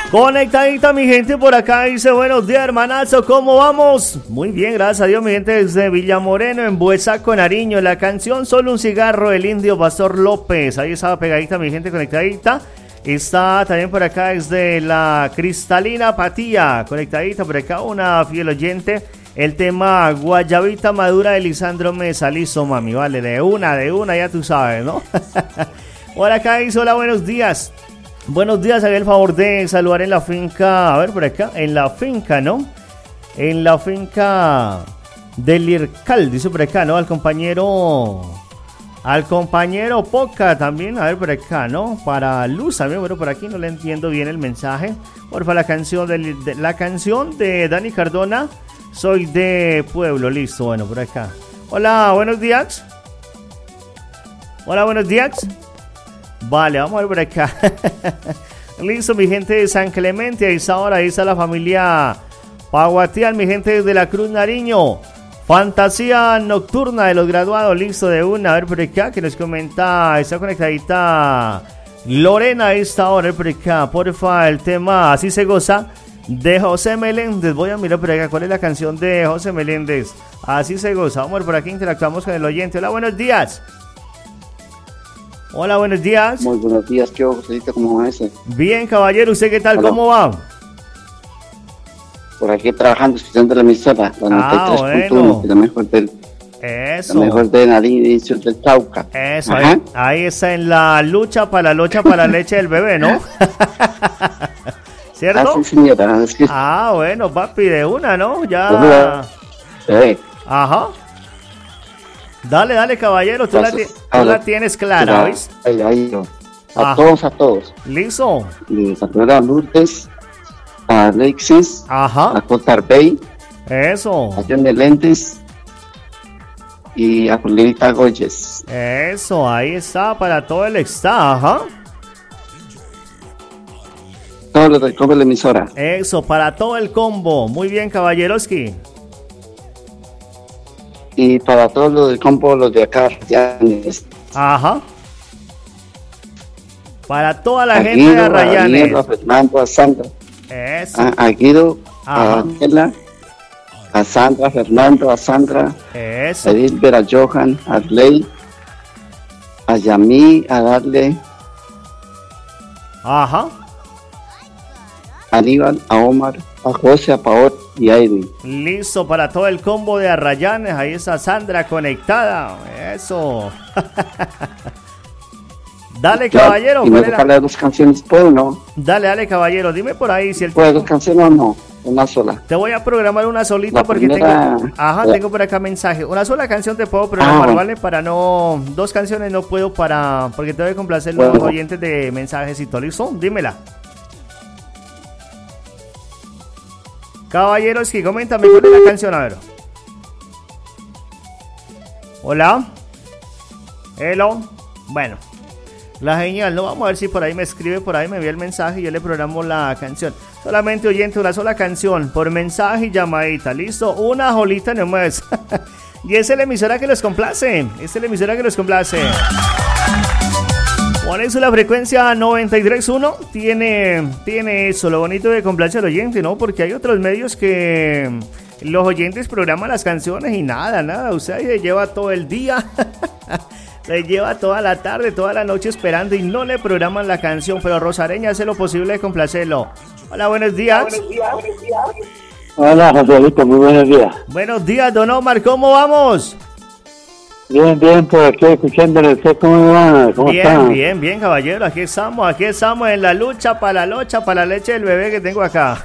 Conectadita mi gente por acá, dice buenos días hermanazo, ¿cómo vamos? Muy bien, gracias a Dios mi gente desde Villamoreno en Buesaco, Nariño. La canción Solo un cigarro, el indio Pastor López, ahí estaba pegadita mi gente conectadita. Está también por acá desde la Cristalina Patía, conectadita por acá una fiel oyente. El tema Guayabita Madura de Lisandro Mesa, listo mami, vale, de una, ya tú sabes, ¿no? Por acá dice hola, buenos días. Buenos días, haga el favor de saludar en la finca, a ver por acá, en la finca, ¿no? En la finca del Ircal, dice por acá, ¿no? Al compañero Poca también, a ver por acá, ¿no? Para Luz también, bueno, por aquí no le entiendo bien el mensaje. Porfa, la canción de Dani Cardona, Soy de Pueblo, listo, bueno, por acá. Hola, buenos días. Hola, buenos días. Vale, vamos a ver por acá. Listo, mi gente de San Clemente, ahí está la familia Paguatial, mi gente de la Cruz Nariño. Fantasía nocturna de los graduados, listo de una. A ver por acá, que nos comenta, está conectadita Lorena a esta hora, a ver por acá, porfa, el tema Así se goza de José Meléndez. Voy a mirar por acá, ¿cuál es la canción de José Meléndez? Así se goza, vamos a ver por aquí, interactuamos con el oyente. Hola, buenos días. Hola, buenos días. Muy buenos días, ¿qué Joséito? ¿Cómo va ese? Bien, caballero, ¿usted qué tal? Hola. ¿Cómo va? Por aquí trabajando, escuchando la emisora, la 93.1, bueno. la mejor del... Eso. La mejor de Nariño del Cauca. Eso, ahí está en la lucha para la leche del bebé, ¿no? ¿Cierto? Ah, sí, señora. Es que... bueno, papi, de una, ¿no? Ya. Ajá. Dale, caballero, tú la tienes clara, ¿oís? Ahí, a todos. ¿Listo? Y a Lourdes, a Alexis, a Cotar Bay, eso. a John de Lentes y a Julieta Goyes. Eso, ahí está, para todo el está, ajá. Todo lo del combo de la emisora. Eso, para todo el combo. Muy bien, caballeroski. Y para todos los del combo, los de acá, ya. Ajá. Para toda la gente de Arrayanes. A Fernando, a Sandra. Eso. A Guido, a Daniela, a Sandra, Fernando, a Sandra. Eso. A Dilber, a Johan, a Ley, a Yamí, a Darle. Ajá. A Aníbal, a Omar, a José, a Paola y a Edwin. Listo para todo el combo de Arrayanes. Ahí está Sandra conectada. Eso. Dale, caballero. Y me toca leer dos canciones, ¿puedo o no? Dale, caballero. Dime por ahí si el ¿puedo dos canciones o no? Una sola. Te voy a programar una solita porque primera... tengo por acá mensaje. Una sola canción te puedo programar, ¿vale? Para no... Dos canciones no puedo porque te voy a complacer los oyentes de mensajecito. ¿Listo? Dímela. Caballeros, que coméntame cuál es la canción, a ver. Hola. Hello. Bueno, la genial, no, vamos a ver si por ahí me escribe, por ahí me envía el mensaje y yo le programo la canción. Solamente oyente, una sola canción, por mensaje y llamadita, listo, una jolita nomás. Y esa es la emisora que los complace, Por eso la frecuencia 93.1 tiene eso, lo bonito de complacer al oyente, ¿no? Porque hay otros medios que los oyentes programan las canciones y nada, usted se lleva todo el día, se lleva toda la tarde, toda la noche esperando y no le programan la canción, pero Rosareña hace lo posible de complacerlo. Hola, buenos días. Hola, Joselito, muy buenos días. Buenos días, don Omar, ¿cómo vamos? Bien, por aquí escuchándole. ¿Usted cómo va? ¿Cómo está? Bien, caballero. Aquí estamos en la lucha para la leche del bebé que tengo acá.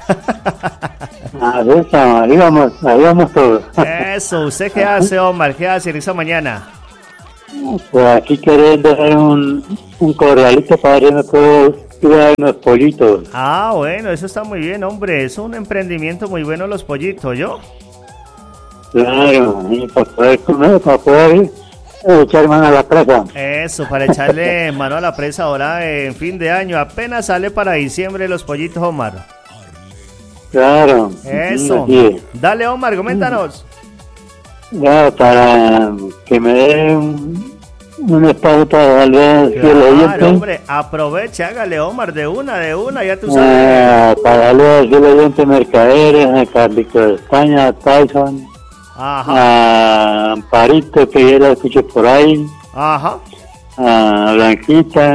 Ahí vamos todos. Eso, ¿usted qué hace, Omar? ¿Qué hace en esa mañana? Pues aquí queriendo hacer un corralito para irme todos unos pollitos. Bueno, eso está muy bien, hombre. Es un emprendimiento muy bueno los pollitos, ¿yo? Claro, y para poder comer, para poder echar mano a la presa. Eso, para echarle mano a la presa ahora en fin de año. Apenas sale para diciembre los pollitos, Omar. Claro. Eso. Dale, Omar, coméntanos. Ya, para que me dé un espacio para saludar al fiel Claro, oyente. hombre, aproveche, hágale, Omar, de una, ya tú sabes. Para saludar al fiel oyente Mercaderes, a Carlitos de España, a Tyson, Ajá, a Amparito, que ya la escucho por ahí, ajá. a Blanquita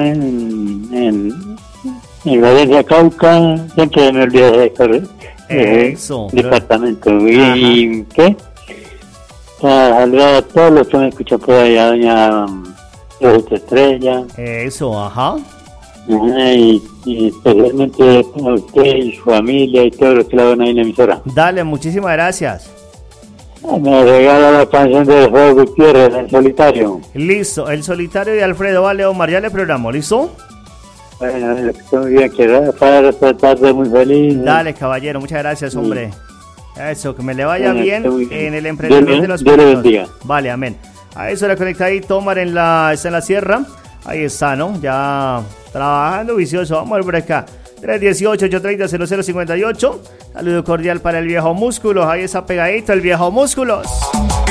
en Valencia Cauca, siempre me olvido de correr. Eso. Departamento. ¿Y qué? Para saludar a todos los que me escuchan por allá, doña Rosita Estrella, Eso, ajá. y especialmente a usted y su familia y todos los que la ven ahí en la emisora. Dale, muchísimas gracias. Me regala la canción de Alfredo Gutiérrez, El Solitario. Listo, el solitario de Alfredo, vale, Omar, ya le programó, ¿listo? Bueno, muy bien, que para esta tarde muy feliz. Dale, caballero, muchas gracias, hombre. Eso, que me le vaya Bueno, bien muy bien. en el emprendimiento de los Dios le pequeños. bendiga. Vale, amén. A eso le conectadito, Omar, está en la sierra. Ahí está, ¿no? Ya trabajando vicioso. Vamos a ver por acá. 318-830-0058. Saludo cordial para el viejo Músculos. Ahí está pegadito el viejo Músculos.